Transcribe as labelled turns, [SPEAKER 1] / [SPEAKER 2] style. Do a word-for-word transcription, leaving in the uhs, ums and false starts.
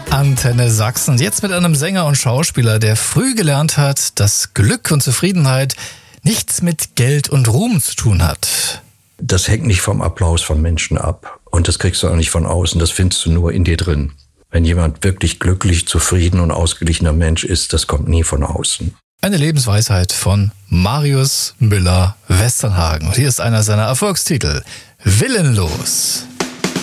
[SPEAKER 1] Antenne Sachsen. Jetzt mit einem Sänger und Schauspieler, der früh gelernt hat, dass Glück und Zufriedenheit nichts mit Geld und Ruhm zu tun hat.
[SPEAKER 2] Das hängt nicht vom Applaus von Menschen ab. Und das kriegst du auch nicht von außen. Das findest du nur in dir drin. Wenn jemand wirklich glücklich, zufrieden und ausgeglichener Mensch ist, das kommt nie von außen.
[SPEAKER 1] Eine Lebensweisheit von Marius Müller-Westernhagen. Und hier ist einer seiner Erfolgstitel. Willenlos.